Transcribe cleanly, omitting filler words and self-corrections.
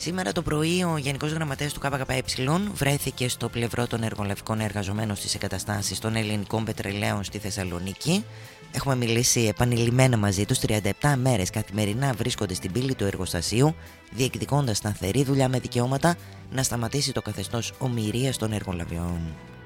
Σήμερα το πρωί ο Γενικός Γραμματέας του ΚΚΕ βρέθηκε στο πλευρό των εργολαβικών εργαζομένων στις εγκαταστάσεις των ελληνικών πετρελαίων στη Θεσσαλονίκη. Έχουμε μιλήσει επανειλημμένα μαζί τους. 37 μέρες καθημερινά βρίσκονται στην πύλη του εργοστασίου, διεκδικώντας σταθερή δουλειά με δικαιώματα, να σταματήσει το καθεστώς ομηρίας των εργολαβιών.